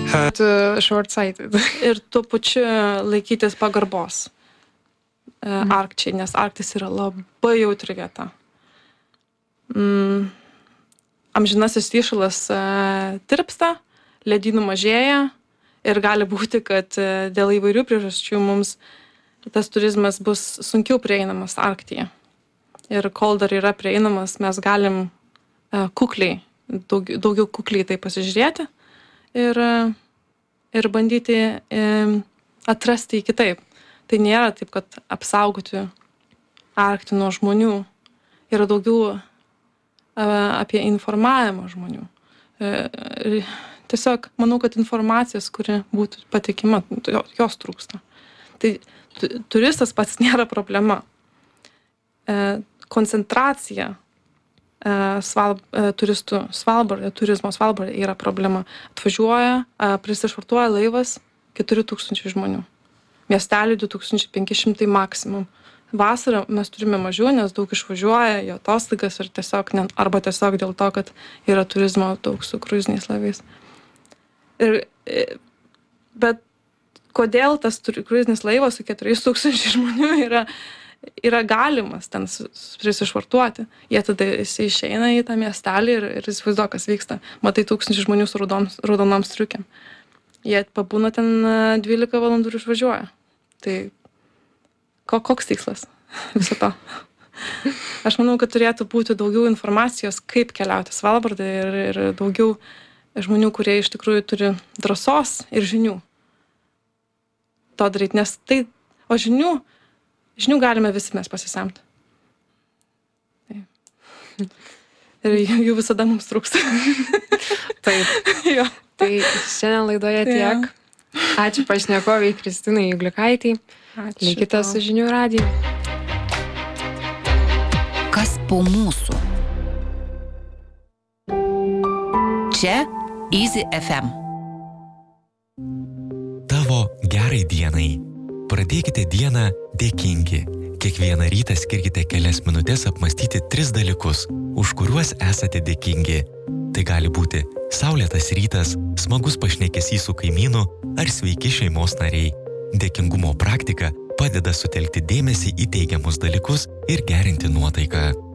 Short-sighted. Ir tuo pačiu laikytis pagarbos Arkčiai, nes Arktis yra labai jautri vieta. Amžinasis įšalas tirpsta, ledynų mažėja ir gali būti, kad dėl įvairių priežasčių mums tas turizmas bus sunkiau prieinamas Arktyje. Ir kol dar yra prieinamas, mes galim kukliai, daugiau kukliai tai pasižiūrėti ir bandyti atrasti kitaip. Tai nėra taip, kad apsaugoti Arktį nuo žmonių. Yra daugiau apie informavimą žmonių. Tiesiog manau, kad informacijos, kuri būtų patikima, jos trūksta. Tai turistas pats nėra problema. Koncentracija turistų turizmo Svalbardė yra problema. Atvažiuoja, prisišvartuoja laivas 4000 žmonių. Miestelį 2500 maksimum. Vasarą mes turime mažiau, nes daug išvažiuoja į atostogas ir arba tiesiog dėl to, kad yra turizmo daug su kruiziniais laivais. Bet kodėl tas kruizinis laivas su 4000 žmonių yra galimas ten prisišvartuoti? Jie tada išeina į tą miestelį ir įsivaizduoja, kas vyksta. Matai 1000 žmonių su raudonom striukėm. Jie pabūna ten 12 valandų ir išvažiuoja. Tai koks tikslas viso to? Aš manau, kad turėtų būti daugiau informacijos, kaip keliauti Svalbardą ir daugiau žmonių, kurie iš tikrųjų turi drąsos ir žinių to daryti. Nes o žinių galime visi mes pasisemti. Ir jų visada mums trūksta. Taip. Jo. Tai šiandien laidoje tiek. Ačiū pašnekoviai Kristinai Juglikaitei. Likite su Žinių radiju. Kas po mūsų? Čia Easy FM. Tavo gerai dienai. Pradėkite dieną dėkingi. Kiekvieną rytą skirkite kelias minutės apmąstyti 3 dalykus, už kuriuos esate dėkingi. Tai gali būti saulėtas rytas, smagus pašnekesys su kaimynu ar sveiki šeimos nariai. Dėkingumo praktika padeda sutelkti dėmesį į teigiamus dalykus ir gerinti nuotaiką.